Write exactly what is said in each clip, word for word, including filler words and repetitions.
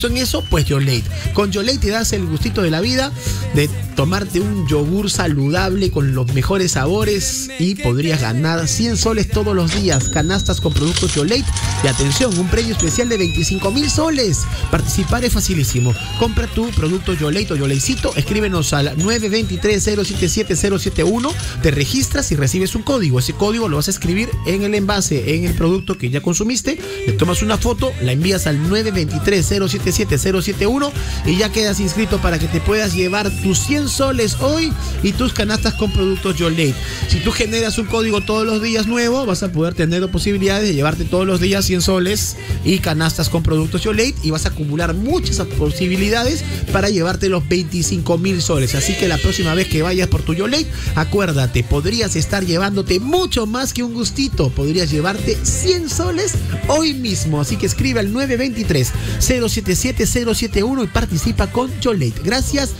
En eso, pues Yolate. Con Yolate te das el gustito de la vida de tomarte un yogur saludable con los mejores sabores y podrías ganar cien soles todos los días. Canastas con productos Yolate y atención, un premio especial de veinticinco mil soles. Participar es facilísimo. Compra tu producto Yolate o Yolecito, escríbenos al nueve dos tres, cero siete siete, cero siete uno, te registras y recibes un código. Ese código lo vas a escribir en el envase, en el producto que ya consumiste, le tomas una foto, la envías al nueve dos tres, cero siete siete, cero siete uno y ya quedas inscrito para que te puedas llevar tus cien soles hoy y tus canastas con productos Yolate. Si tú generas un código todos los días nuevo, vas a poder tener posibilidades de llevarte todos los días cien soles y canastas con productos Yolate y vas a acumular muchas posibilidades para llevarte los veinticinco mil soles. Así que la próxima vez que vayas por tu Yolate, acuérdate, podrías estar llevándote mucho más que un gustito. Podrías llevarte cien soles hoy mismo. Así que escribe al nueve dos tres, cero siete siete, cero siete uno y participa con Yolate. Gracias,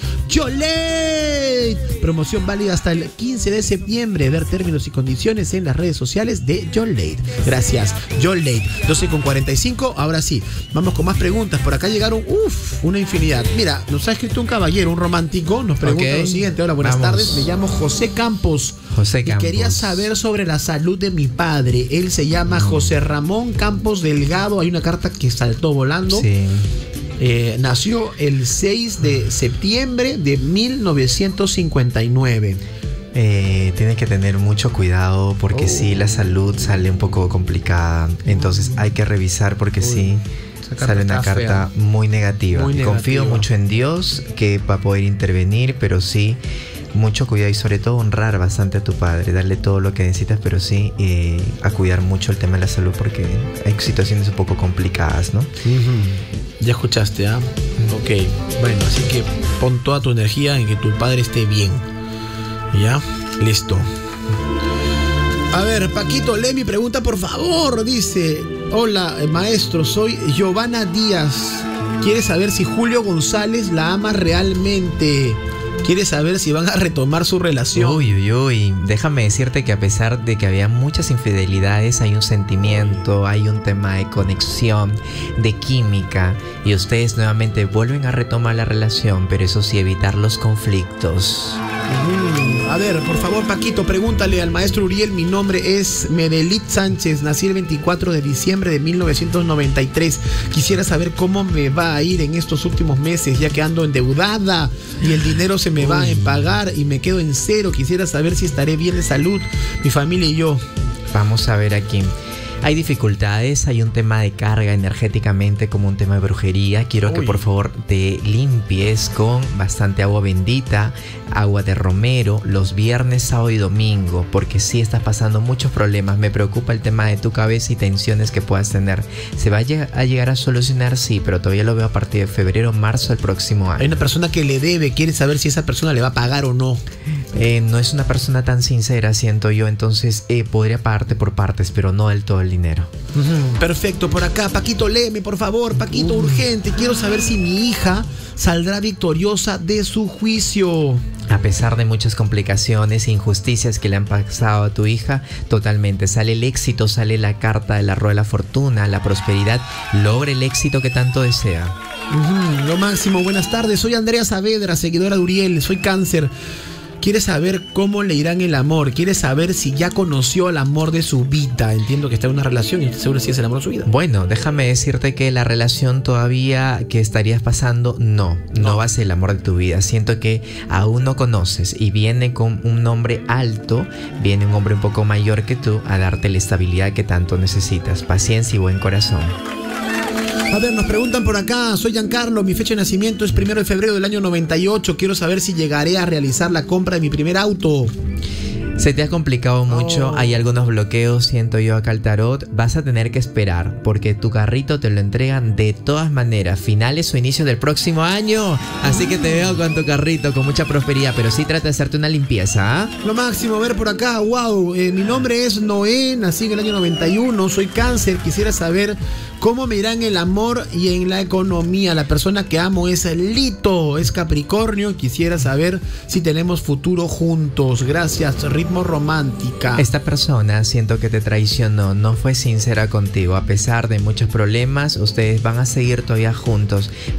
Yolate. Promoción válida hasta el quince de septiembre. Ver términos y condiciones en las redes sociales de Yolate. Gracias, Yolate. doce con cuarenta y cinco. Ahora sí, vamos con más preguntas. Por acá llegaron, uff, una infinidad. Mira, nos ha escrito un caballero, un romántico. Nos pregunta okay. lo siguiente. Hola, buenas vamos. tardes. Me llamo José Campos. José Campos. Y quería saber sobre la salud de mi padre. Él se llama mm. José Ramón Campos Delgado. Hay una carta que saltó volando. Sí. Eh, nació el seis de septiembre de mil novecientos cincuenta y nueve. Eh, tienes que tener mucho cuidado porque oh. sí, la salud sale un poco complicada. Entonces hay que revisar porque Uy. sí sale una carta muy negativa. muy negativa. Confío mucho en Dios que va a poder intervenir, pero sí, mucho cuidado y sobre todo honrar bastante a tu padre, darle todo lo que necesitas, pero sí eh, a cuidar mucho el tema de la salud porque hay situaciones un poco complicadas, ¿no? Uh-huh. Ya escuchaste, ¿ah? ¿eh? Ok, bueno, así que pon toda tu energía en que tu padre esté bien. ¿Ya? Listo. A ver, Paquito, lee mi pregunta, por favor. Dice, hola, maestro, soy Giovanna Díaz. Quiere saber si Julio González la ama realmente. Quiere saber si van a retomar su relación. Uy, uy, uy. Déjame decirte que a pesar de que había muchas infidelidades, hay un sentimiento, hay un tema de conexión, de química, y ustedes nuevamente vuelven a retomar la relación, pero eso sí, evitar los conflictos. Mm, a ver, por favor, Paquito, pregúntale al maestro Uriel. Mi nombre es Medelit Sánchez. Nací el veinticuatro de diciembre de mil novecientos noventa y tres. Quisiera saber cómo me va a ir en estos últimos meses, ya que ando endeudada y el dinero se me va a pagar y me quedo en cero. Quisiera saber si estaré bien de salud, mi familia y yo. Vamos a ver aquí. Hay dificultades, hay un tema de carga energéticamente como un tema de brujería. Quiero Uy. que por favor te limpies con bastante agua bendita, agua de romero, los viernes, sábado y domingo, porque sí estás pasando muchos problemas. Me preocupa el tema de tu cabeza y tensiones que puedas tener. ¿Se va a, lleg a llegar a solucionar? Sí, pero todavía lo veo a partir de febrero, marzo del próximo año. Hay una persona que le debe, quiere saber si esa persona le va a pagar o no. Eh, no es una persona tan sincera, siento yo, entonces eh, podría pagarte por partes, pero no del todo el dinero. Uh-huh. Perfecto, por acá, Paquito, léeme, por favor, Paquito, uh. urgente. Quiero saber si mi hija saldrá victoriosa de su juicio. A pesar de muchas complicaciones e injusticias que le han pasado a tu hija, totalmente sale el éxito, sale la carta de la rueda de la fortuna, la prosperidad, logra el éxito que tanto desea. Uh-huh. Lo máximo, buenas tardes, soy Andrea Saavedra, seguidora de Uriel, soy cáncer. Quiere saber cómo le irá en el amor. Quiere saber si ya conoció el amor de su vida. Entiendo que está en una relación y estoy seguro si es el amor de su vida. Bueno, déjame decirte que la relación todavía que estarías pasando, no, no, no va a ser el amor de tu vida. Siento que aún no conoces y viene con un hombre alto, viene un hombre un poco mayor que tú a darte la estabilidad que tanto necesitas. Paciencia y buen corazón. A ver, nos preguntan por acá, soy Giancarlo, mi fecha de nacimiento es primero de febrero del año noventa y ocho, quiero saber si llegaré a realizar la compra de mi primer auto. Se te ha complicado mucho, oh. hay algunos bloqueos, siento yo acá al tarot, vas a tener que esperar, porque tu carrito te lo entregan de todas maneras, finales o inicios del próximo año, así que te veo con tu carrito, con mucha prosperidad, pero sí trata de hacerte una limpieza, ¿eh? Lo máximo, a ver por acá, wow, eh, mi nombre es Noé, nací en el año noventa y uno, soy cáncer, quisiera saber ¿Cómo me irá en el amor y en la economía? La persona que amo es Lito, es Capricornio. Quisiera saber si tenemos futuro juntos. Gracias, Ritmo Romántica. Esta persona siento que te traicionó, no fue sincera contigo. A pesar de muchos problemas, ustedes van a seguir todavía juntos.